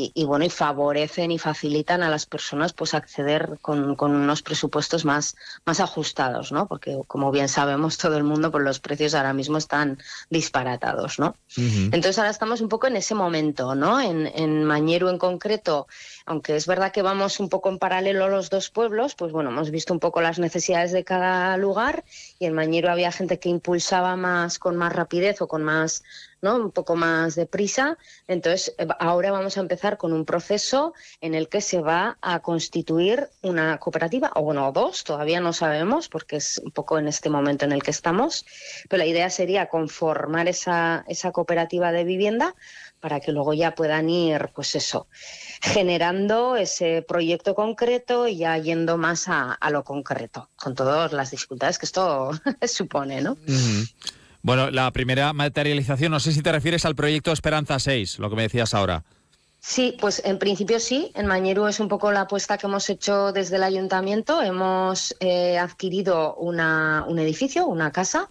y bueno, y favorecen y facilitan a las personas pues acceder con unos presupuestos más ajustados, ¿no? Porque como bien sabemos todo el mundo, pues los precios ahora mismo están disparatados, ¿no? Uh-huh. Entonces ahora estamos un poco en ese momento, ¿no? En Mañeru en concreto, aunque es verdad que vamos un poco en paralelo los dos pueblos, pues bueno, hemos visto un poco las necesidades de cada lugar, y en Mañeru había gente que impulsaba más, con más rapidez o con más, ¿no? Un poco más de prisa. Entonces ahora vamos a empezar con un proceso en el que se va a constituir una cooperativa, o bueno, dos, todavía no sabemos, porque es un poco en este momento en el que estamos, pero la idea sería conformar esa cooperativa de vivienda para que luego ya puedan ir, pues eso, generando ese proyecto concreto y ya yendo más a lo concreto, con todas las dificultades que esto supone, ¿no? Uh-huh. Bueno, la primera materialización, no sé si te refieres al proyecto Esperanza 6, lo que me decías ahora. Sí, pues en principio sí. En Mañeru es un poco la apuesta que hemos hecho desde el ayuntamiento. Hemos adquirido un edificio, una casa.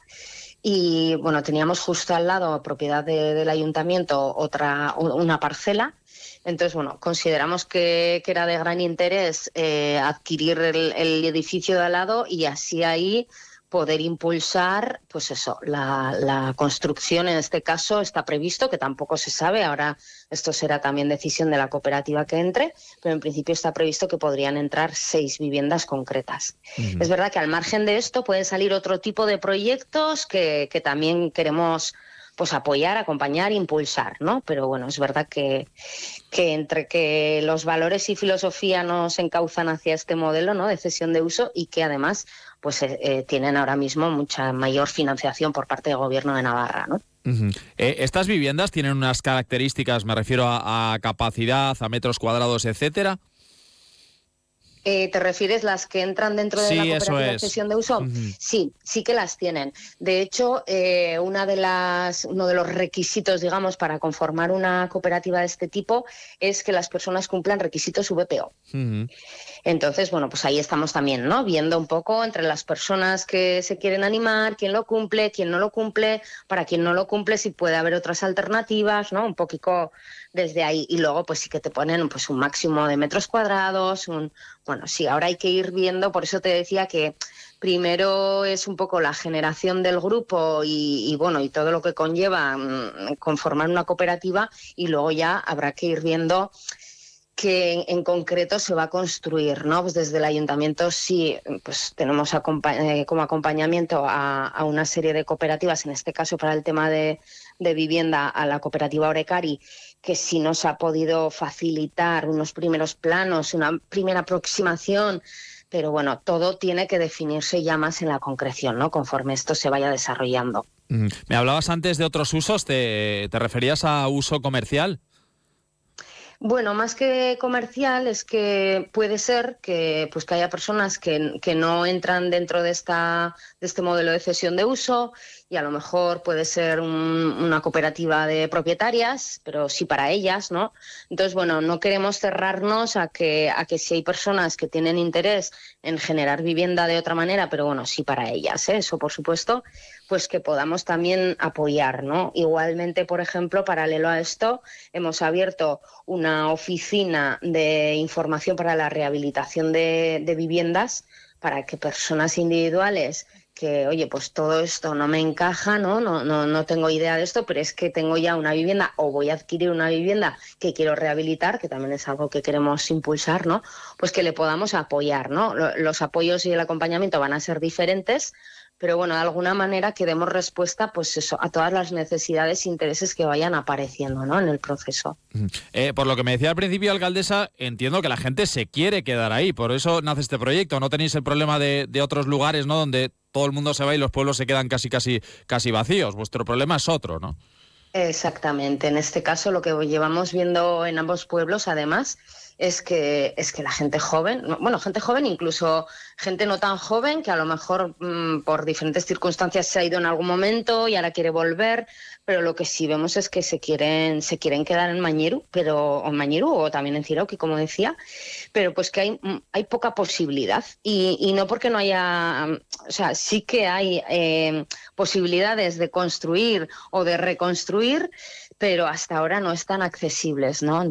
Y bueno, teníamos justo al lado, propiedad del ayuntamiento, una parcela. Entonces, bueno, consideramos que era de gran interés adquirir el edificio de al lado, y así ahí poder impulsar, pues eso, la construcción. En este caso está previsto, que tampoco se sabe, ahora esto será también decisión de la cooperativa que entre, pero en principio está previsto que podrían entrar 6 viviendas concretas. Uh-huh. Es verdad que al margen de esto pueden salir otro tipo de proyectos que también queremos pues apoyar, acompañar, impulsar, ¿no? Pero bueno, es verdad que entre que los valores y filosofía nos encauzan hacia este modelo, ¿no?, de cesión de uso, y que además pues tienen ahora mismo mucha mayor financiación por parte del Gobierno de Navarra, ¿no? Uh-huh. ¿Estas viviendas tienen unas características, me refiero a capacidad, a metros cuadrados, etcétera? ¿Te refieres las que entran dentro de la Sí, eso cooperativa de es. cesión de uso? Uh-huh. Sí que las tienen. De hecho, uno de los requisitos, digamos, para conformar una cooperativa de este tipo es que las personas cumplan requisitos VPO. Uh-huh. Entonces, bueno, pues ahí estamos también, ¿no?, viendo un poco entre las personas que se quieren animar, quién lo cumple, quién no lo cumple, para quien no lo cumple si puede haber otras alternativas, ¿no?, un poquito desde ahí. Y luego pues sí que te ponen pues un máximo de metros cuadrados, bueno, sí, ahora hay que ir viendo, por eso te decía que primero es un poco la generación del grupo y bueno, y todo lo que conlleva conformar una cooperativa, y luego ya habrá que ir viendo que en concreto se va a construir, ¿no? Pues desde el ayuntamiento sí, pues tenemos como acompañamiento a una serie de cooperativas, en este caso para el tema de vivienda a la cooperativa Orecari, que sí nos ha podido facilitar unos primeros planos, una primera aproximación, pero bueno, todo tiene que definirse ya más en la concreción, ¿no?, conforme esto se vaya desarrollando. Me hablabas antes de otros usos, ¿te referías a uso comercial? Bueno, más que comercial, es que puede ser que haya personas que no entran dentro de este modelo de cesión de uso, y a lo mejor puede ser una cooperativa de propietarias, pero sí para ellas, ¿no? Entonces, bueno, no queremos cerrarnos a que si hay personas que tienen interés en generar vivienda de otra manera, pero bueno, sí para ellas, ¿eh? Eso por supuesto, pues que podamos también apoyar, ¿no? Igualmente, por ejemplo, paralelo a esto, hemos abierto una oficina de información para la rehabilitación de viviendas, para que personas individuales que, oye, pues todo esto no me encaja, no tengo idea de esto, pero es que tengo ya una vivienda o voy a adquirir una vivienda que quiero rehabilitar, que también es algo que queremos impulsar, ¿no? Pues que le podamos apoyar, ¿no? Los apoyos y el acompañamiento van a ser diferentes, pero bueno, de alguna manera que demos respuesta, pues eso, a todas las necesidades e intereses que vayan apareciendo, ¿no?, en el proceso. Por lo que me decía al principio, alcaldesa, entiendo que la gente se quiere quedar ahí, por eso nace este proyecto. No tenéis el problema de otros lugares, ¿no?, donde todo el mundo se va y los pueblos se quedan casi vacíos. Vuestro problema es otro, ¿no? Exactamente. En este caso, lo que llevamos viendo en ambos pueblos, además, es que la gente joven, bueno, gente joven, incluso gente no tan joven, que a lo mejor por diferentes circunstancias se ha ido en algún momento y ahora quiere volver, pero lo que sí vemos es que se quieren quedar en Mañeru, o también en Cirauqui, como decía, pero pues que hay poca posibilidad, y no porque no haya, o sea, sí que hay posibilidades de construir o de reconstruir, pero hasta ahora no están accesibles, ¿no?